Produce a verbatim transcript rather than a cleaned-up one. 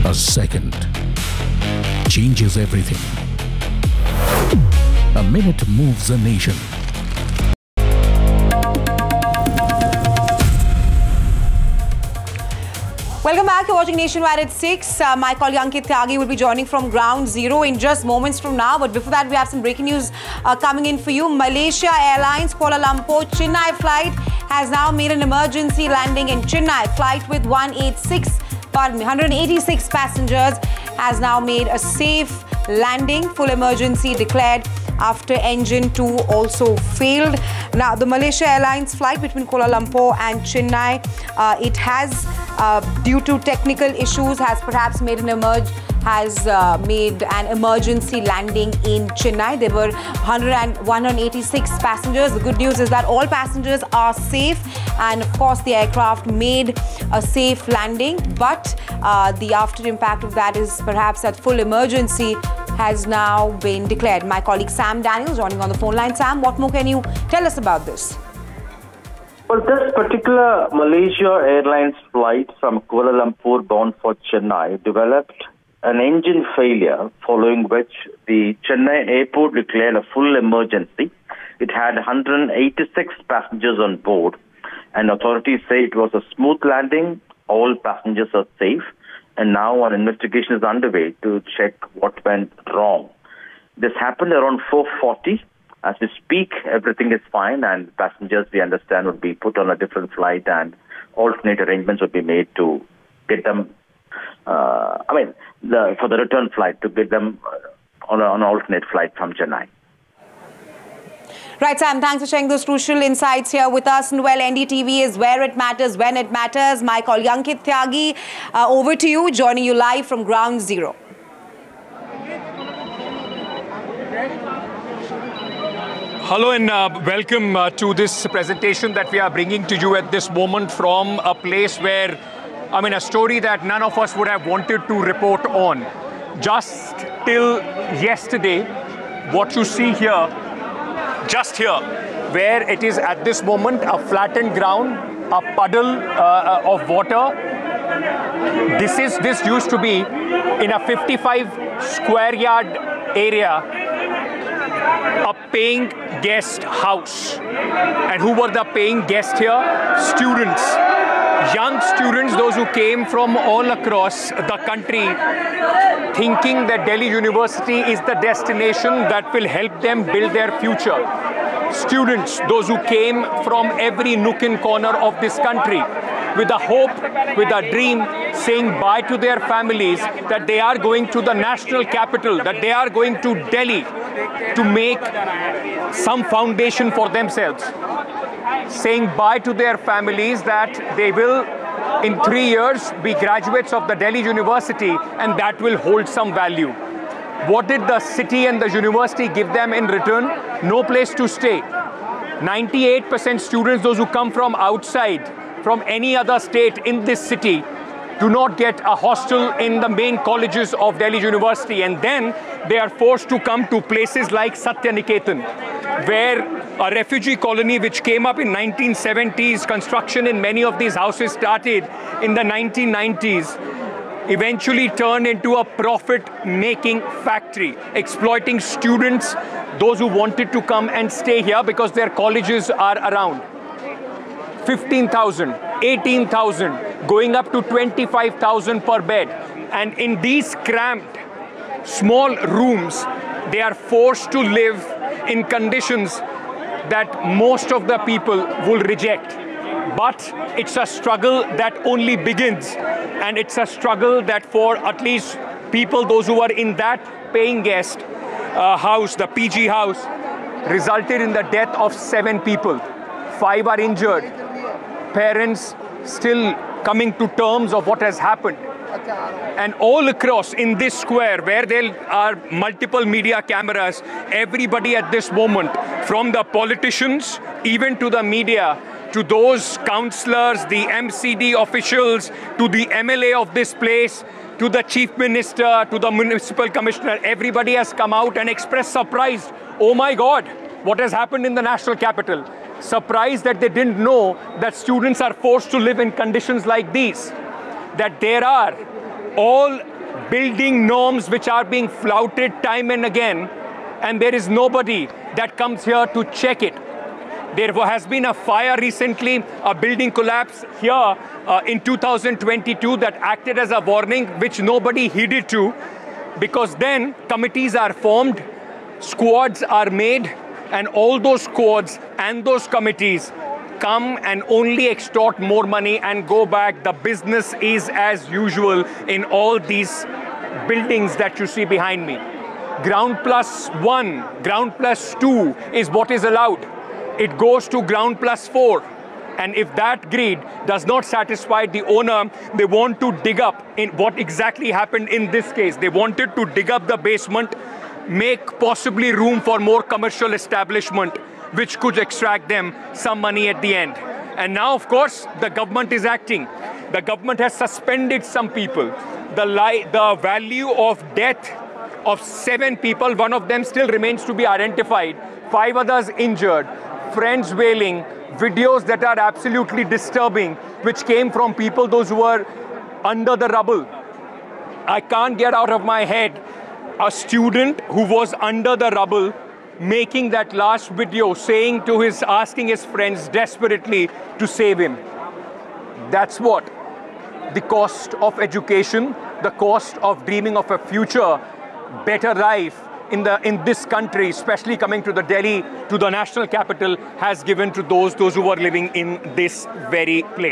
A second changes everything. A minute moves a nation. Welcome back. You're watching Nationwide at six. Uh, my colleague Ankit Tyagi will be joining from Ground Zero in just moments from now. But before that, we have some breaking news uh, coming in for you. Malaysia Airlines Kuala Lumpur Chennai flight has now made an emergency landing in Chennai. Flight with one eighty-six, pardon me, one hundred eighty-six passengers has now made a safe landing. Full emergency declared after engine two also failed. Now, the Malaysia Airlines flight between Kuala Lumpur and Chennai, uh, it has, uh, due to technical issues, has perhaps made an emerge, has uh, made an emergency landing in Chennai. There were one hundred eighty-six passengers. The good news is that all passengers are safe, and of course, the aircraft made a safe landing. But uh, the after impact of that is perhaps that full emergency has now been declared. My colleague Sam Daniels joining on the phone line. Sam, what more can you tell us about this? Well, this particular Malaysia Airlines flight from Kuala Lumpur bound for Chennai developed an engine failure, following which the Chennai airport declared a full emergency. It had one hundred eighty-six passengers on board, and authorities say it was a smooth landing. All passengers are safe, and now an investigation is underway to check what went wrong. This happened around four forty. As we speak, everything is fine, and passengers, we understand, would be put on a different flight, and alternate arrangements would be made to get them, uh, I mean, the, for the return flight, to get them on, a, on an alternate flight from Chennai. Right, Sam, thanks for sharing those crucial insights here with us. And well, N D T V is where it matters, when it matters. My colleague Ankit Tyagi, uh, over to you, joining you live from Ground Zero. Hello and uh, welcome uh, to this presentation that we are bringing to you at this moment from a place where, I mean, a story that none of us would have wanted to report on. Just till yesterday, what you see here, just here, where it is at this moment a flattened ground, a puddle uh, of water. This is this used to be in a fifty-five square yard area, a paying guest house. And who were the paying guests here? Students. Young students, those who came from all across the country, thinking that Delhi University is the destination that will help them build their future. Students, those who came from every nook and corner of this country, with a hope, with a dream, saying bye to their families, that they are going to the national capital, that they are going to Delhi to make some foundation for themselves. Saying bye to their families that they will, in three years, be graduates of the Delhi University, and that will hold some value. What did the city and the university give them in return? No place to stay. ninety-eight percent students, those who come from outside, from any other state in this city, do not get a hostel in the main colleges of Delhi University, and then they are forced to come to places like Satya Niketan, where a refugee colony which came up in nineteen seventies, construction in many of these houses started in the nineteen nineties, eventually turned into a profit-making factory, exploiting students, those who wanted to come and stay here because their colleges are around. fifteen thousand, eighteen thousand, going up to twenty-five thousand per bed. And in these cramped, small rooms, they are forced to live in conditions that most of the people will reject. But it's a struggle that only begins. And it's a struggle that for at least people, those who are in that paying guest uh, house, the P G house, resulted in the death of seven people. Five are injured. Parents still coming to terms of what has happened. And all across in this square, where there are multiple media cameras, everybody at this moment, from the politicians, even to the media, to those councillors, the M C D officials, to the M L A of this place, to the Chief Minister, to the Municipal Commissioner, everybody has come out and expressed surprise. Oh my God, what has happened in the national capital? Surprised that they didn't know that students are forced to live in conditions like these. That there are all building norms which are being flouted time and again, and there is nobody that comes here to check it. There has been a fire recently, a building collapse here uh, in two thousand twenty-two that acted as a warning, which nobody heeded to, because then committees are formed, squads are made, and all those squads and those committees come and only extort more money and go back. The business is as usual in all these buildings that you see behind me. Ground plus one, ground plus two is what is allowed. It goes to ground plus four. And if that greed does not satisfy the owner, they want to dig up in what exactly happened in this case. They wanted to dig up the basement, make possibly room for more commercial establishment, which could extract them some money at the end. And now, of course, the government is acting. The government has suspended some people. The, li the value of death of seven people, one of them still remains to be identified, five others injured, friends wailing, videos that are absolutely disturbing, which came from people, those who were under the rubble. I can't get out of my head a student who was under the rubble making that last video, saying to his, asking his friends desperately to save him. That's what the cost of education, the cost of dreaming of a future, better life in the in this country, especially coming to the Delhi, to the national capital, has given to those those who are living in this very place.